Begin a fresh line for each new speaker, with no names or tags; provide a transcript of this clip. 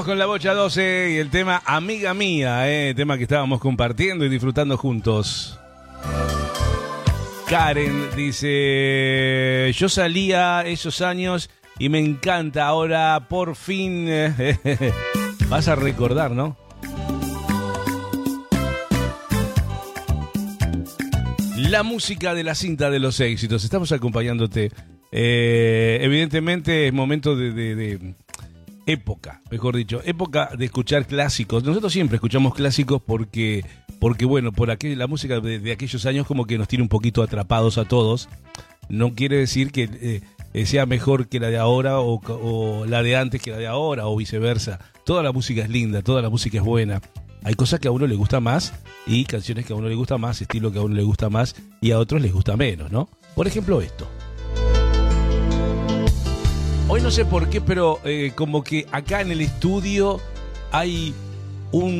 Con la Bocha 12 y el tema Amiga Mía, tema que estábamos compartiendo y disfrutando juntos. Karen dice, yo salía esos años y me encanta, ahora por fin vas a recordar, ¿no? La música de la cinta de los éxitos, estamos acompañándote. Evidentemente es momento de época, mejor dicho, época de escuchar clásicos. Nosotros siempre escuchamos clásicos porque bueno, la música de aquellos años como que nos tiene un poquito atrapados a todos. No quiere decir que sea mejor que la de ahora o la de antes que la de ahora o viceversa. Toda la música es linda, toda la música es buena. Hay cosas que a uno le gusta más y canciones que a uno le gusta más, estilo que a uno le gusta más y a otros les gusta menos, ¿no? Por ejemplo esto. Hoy no sé por qué, pero como que acá en el estudio hay un